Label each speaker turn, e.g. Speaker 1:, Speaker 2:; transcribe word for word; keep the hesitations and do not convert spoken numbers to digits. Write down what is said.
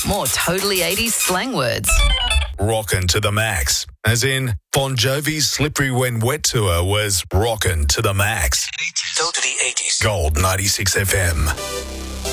Speaker 1: more totally eighties slang words.
Speaker 2: Rockin' to the max. As in, Bon Jovi's Slippery When Wet tour was rockin' to the max.
Speaker 3: Totally eighties.
Speaker 2: Gold ninety-six F M.